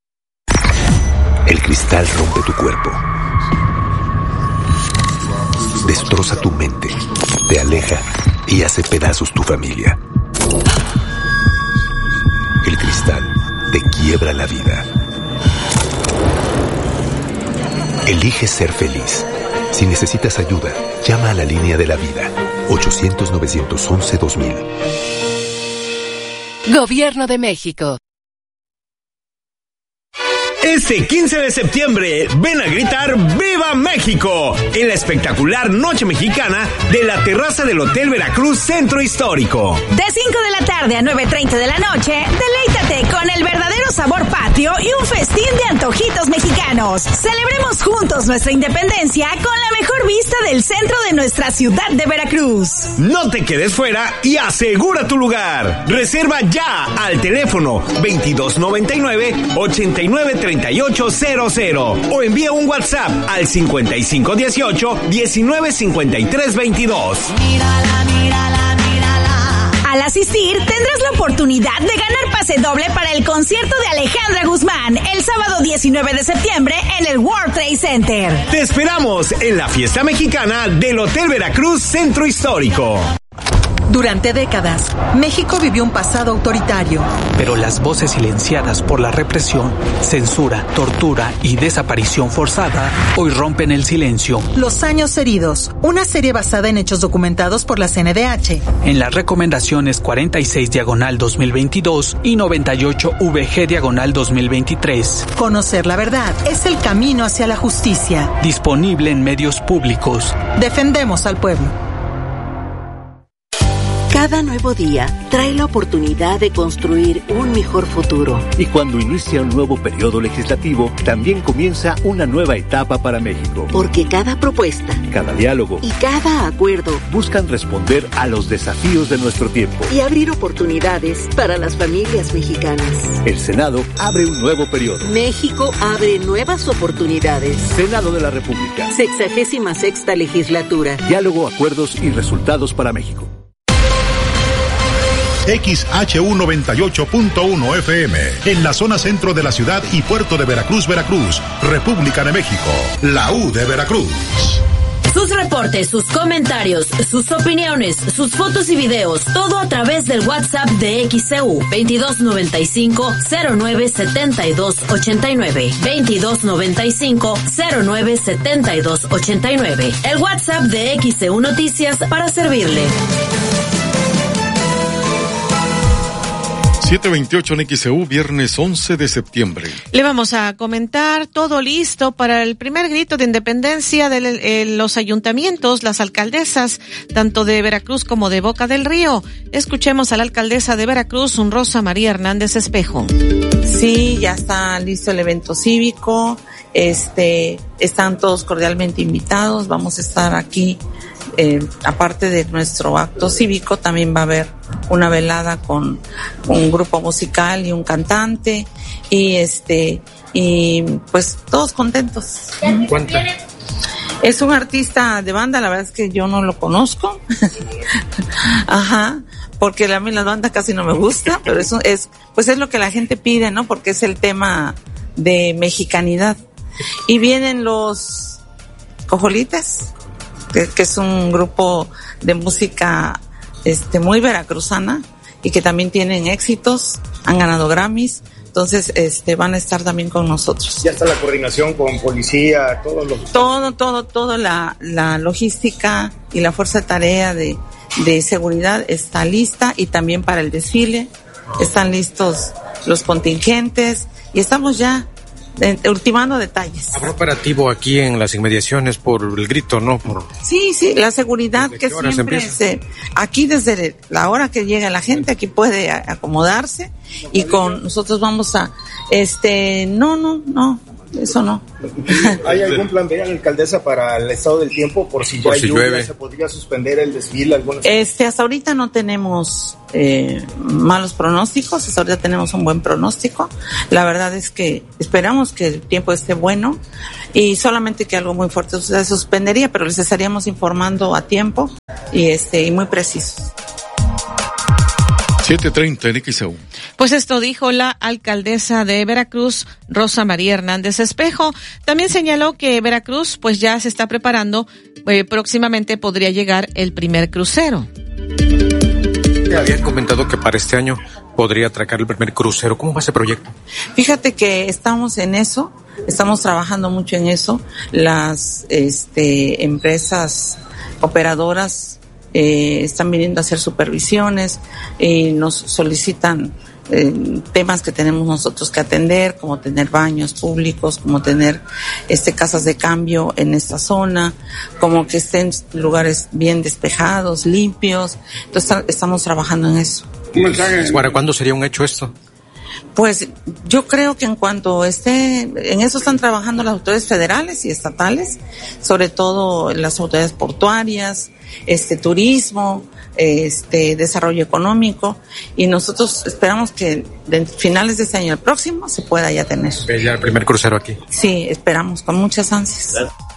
El cristal rompe tu cuerpo, destroza tu mente, te aleja y hace pedazos tu familia. El cristal te quiebra la vida. Elige ser feliz. Si necesitas ayuda, llama a la línea de la vida ochocientos, novecientos once, dos mil. Gobierno de México. Este quince de septiembre, ven a gritar ¡Viva México! En la espectacular Noche Mexicana de la terraza del Hotel Veracruz Centro Histórico. De cinco de la tarde a nueve treinta de la noche, deleítate con el verdadero sabor patrio y un festín de antojitos mexicanos. Celebremos juntos nuestra independencia con la mejor vista del centro de nuestra ciudad de Veracruz. No te quedes fuera y asegura tu lugar. Reserva ya al teléfono veintidós noventa y nueve, ochenta y nueve treinta y ocho cero cero o envía un WhatsApp al cincuenta y cinco dieciocho, diecinueve cincuenta y tres veintidós. Mírala, mírala, mírala. Al asistir, tendrás la oportunidad de ganar pase doble para el concierto de Alejandra Guzmán el sábado diecinueve de septiembre en el World Trade Center. Te esperamos en la fiesta mexicana del Hotel Veracruz Centro Histórico. Durante décadas, México vivió un pasado autoritario. Pero las voces silenciadas por la represión, censura, tortura y desaparición forzada hoy rompen el silencio. Los años heridos, una serie basada en hechos documentados por la C N D H. En las recomendaciones cuarenta y seis diagonal dos mil veintidós y noventa y ocho V G diagonal dos mil veintitrés. Conocer la verdad es el camino hacia la justicia. Disponible en medios públicos. Defendemos al pueblo. Cada nuevo día trae la oportunidad de construir un mejor futuro. Y cuando inicia un nuevo periodo legislativo, también comienza una nueva etapa para México. Porque cada propuesta, cada diálogo y cada acuerdo buscan responder a los desafíos de nuestro tiempo y abrir oportunidades para las familias mexicanas. El Senado abre un nuevo periodo. México abre nuevas oportunidades. Senado de la República. Sexagésima sexta legislatura. Diálogo, acuerdos y resultados para México. X H U noventa y ocho punto uno F M, en la zona centro de la ciudad y puerto de Veracruz, Veracruz, República de México, la U de Veracruz. Sus reportes, sus comentarios, sus opiniones, sus fotos y videos, todo a través del WhatsApp de X C U veintidós noventa y cinco, cero nueve setenta y dos ochenta y nueve, veintidós noventa y cinco, cero nueve setenta y dos ochenta y nueve. El WhatsApp de X C U Noticias para servirle. siete veintiocho en X C U, viernes once de septiembre. Le vamos a comentar todo listo para el primer grito de independencia de eh, los ayuntamientos, las alcaldesas, tanto de Veracruz como de Boca del Río. Escuchemos a la alcaldesa de Veracruz, Rosa María Hernández Espejo. Sí, ya está listo el evento cívico, este, están todos cordialmente invitados, vamos a estar aquí. Eh, aparte de nuestro acto cívico, también va a haber una velada con un grupo musical y un cantante y este y pues todos contentos. ¿Cuánta? Es un artista de banda, la verdad es que yo no lo conozco. Ajá, porque a mí la banda casi no me gusta, pero eso es pues es lo que la gente pide, ¿no? Porque es el tema de mexicanidad. Y vienen los Cojolites, que, que es un grupo de música este muy veracruzana y que también tienen éxitos, han ganado Grammys. Entonces Entonces, este, van a estar también con nosotros. Ya está la coordinación con policía, todos los... Todo, todo, todo, la, la logística y la fuerza de tarea de, de seguridad está lista, y también para el desfile están listos los contingentes y estamos ya ultimando detalles. ¿Habrá operativo aquí en las inmediaciones por el grito, no? Por... Sí, sí, la seguridad que siempre se, aquí desde la hora que llega la gente, aquí puede acomodarse, y con nosotros vamos a, este, no, no, no, eso no. ¿Hay algún plan B, alcaldesa, para el estado del tiempo por si ya por si lluvia, llueve? ¿Se podría suspender el desfile? Algunas... Este, hasta ahorita no tenemos eh, malos pronósticos, hasta ahorita tenemos un buen pronóstico. La verdad es que esperamos que el tiempo esté bueno, y solamente que algo muy fuerte se suspendería, pero les estaríamos informando a tiempo y este y muy precisos. siete treinta en X E U. Pues esto dijo la alcaldesa de Veracruz, Rosa María Hernández Espejo. También señaló que Veracruz pues ya se está preparando, eh, próximamente podría llegar el primer crucero. Habían comentado que para este año podría atracar el primer crucero. ¿Cómo va ese proyecto? Fíjate que estamos en eso, estamos trabajando mucho en eso. Las este, empresas operadoras Eh, están viniendo a hacer supervisiones y nos solicitan eh, temas que tenemos nosotros que atender, como tener baños públicos, como tener este casas de cambio en esta zona, como que estén lugares bien despejados, limpios. Entonces estamos trabajando en eso. ¿Para cuándo sería un hecho esto? Pues yo creo que en cuanto esté, en eso están trabajando las autoridades federales y estatales, sobre todo las autoridades portuarias, este turismo, este desarrollo económico, y nosotros esperamos que de finales de este año al próximo se pueda ya tener. Ya el primer crucero aquí. Sí, esperamos con muchas ansias.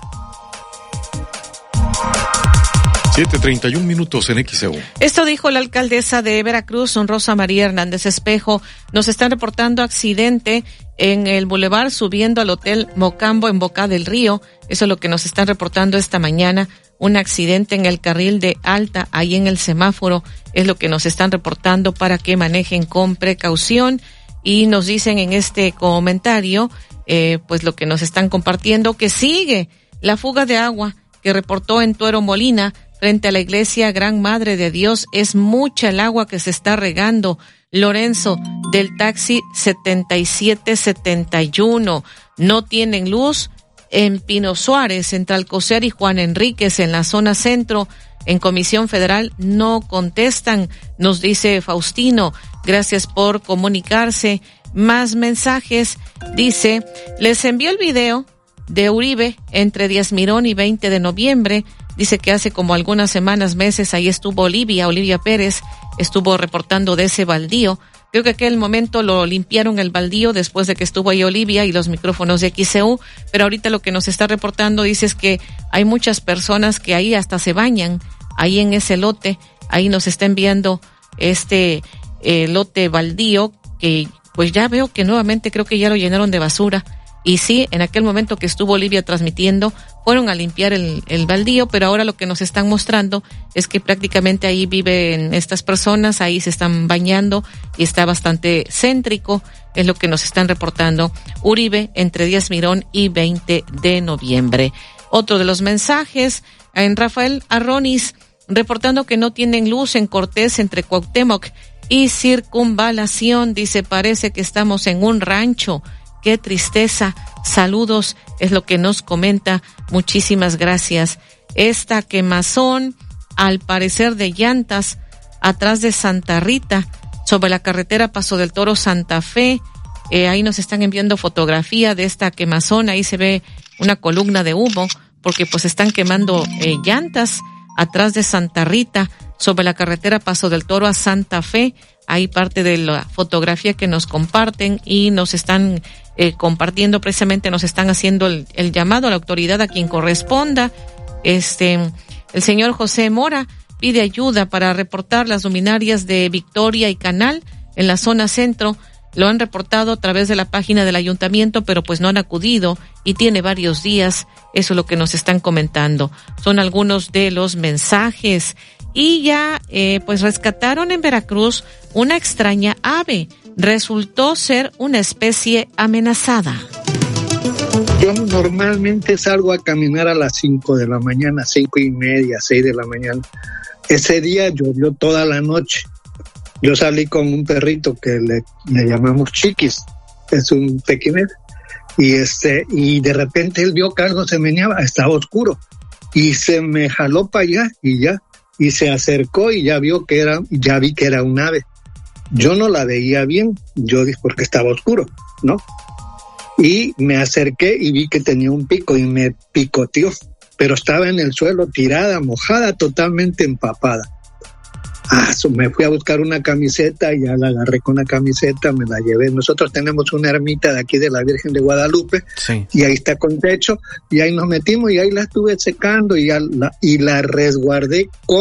siete treinta y un minutos en X E U. Esto dijo la alcaldesa de Veracruz, Rosa María Hernández Espejo. Nos están reportando accidente en el bulevar subiendo al Hotel Mocambo en Boca del Río. Eso es lo que nos están reportando esta mañana. Un accidente en el carril de alta, ahí en el semáforo, es lo que nos están reportando para que manejen con precaución. Y nos dicen en este comentario, eh, pues lo que nos están compartiendo, que sigue la fuga de agua que reportó en Tuero Molina, frente a la iglesia Gran Madre de Dios. Es mucha el agua que se está regando. Lorenzo, del taxi setenta y siete setenta y uno. No tienen luz en Pino Suárez, entre Alcocer y Juan Enríquez, en la zona centro. En Comisión Federal no contestan, nos dice Faustino. Gracias por comunicarse. Más mensajes. Dice, les envió el video de Uribe entre Díaz Mirón y veinte de noviembre. Dice que hace como algunas semanas, meses, ahí estuvo Olivia, Olivia Pérez, estuvo reportando de ese baldío. Creo que en aquel momento lo limpiaron el baldío después de que estuvo ahí Olivia y los micrófonos de X E U, pero ahorita lo que nos está reportando dice es que hay muchas personas que ahí hasta se bañan, ahí en ese lote, ahí nos está enviando este eh, lote baldío, que pues ya veo que nuevamente creo que ya lo llenaron de basura. Y sí, en aquel momento que estuvo Olivia transmitiendo, fueron a limpiar el, el baldío, pero ahora lo que nos están mostrando es que prácticamente ahí viven estas personas, ahí se están bañando y está bastante céntrico, es lo que nos están reportando. Uribe, entre Díaz Mirón y veinte de noviembre. Otro de los mensajes, en Rafael Arronis, reportando que no tienen luz en Cortés entre Cuauhtémoc y Circunvalación. Dice, parece que estamos en un rancho. Qué tristeza. Saludos, es lo que nos comenta. Muchísimas gracias. Esta quemazón, al parecer de llantas, atrás de Santa Rita, sobre la carretera Paso del Toro Santa Fe. Eh, ahí nos están enviando fotografía de esta quemazón. Ahí se ve una columna de humo, porque pues están quemando eh, llantas atrás de Santa Rita, sobre la carretera Paso del Toro a Santa Fe. Hay parte de la fotografía que nos comparten y nos están eh, compartiendo, precisamente nos están haciendo el, el llamado a la autoridad a quien corresponda. Este, el señor José Mora pide ayuda para reportar las luminarias de Victoria y Canal en la zona centro. Lo han reportado a través de la página del ayuntamiento, pero pues no han acudido y tiene varios días. Eso es lo que nos están comentando. Son algunos de los mensajes. Y ya, eh, pues rescataron en Veracruz una extraña ave, resultó ser una especie amenazada. Yo normalmente salgo a caminar a las cinco de la mañana, cinco y media, seis de la mañana. Ese día llovió toda la noche. Yo salí con un perrito que le, le llamamos Chiquis, es un pequinés, y este, y de repente él vio que algo se meneaba, estaba oscuro, y se me jaló para allá, y ya, y se acercó y ya vio que era, ya vi que era un ave. Yo no la veía bien, yo dije porque estaba oscuro, ¿no? Y me acerqué y vi que tenía un pico y me picoteó, pero estaba en el suelo tirada, mojada, totalmente empapada. Ah, me fui a buscar una camiseta y ya la agarré con la camiseta, me la llevé. Nosotros tenemos una ermita de aquí de la Virgen de Guadalupe, sí, y ahí está con techo, y ahí nos metimos y ahí la estuve secando y, ya la, y la resguardé con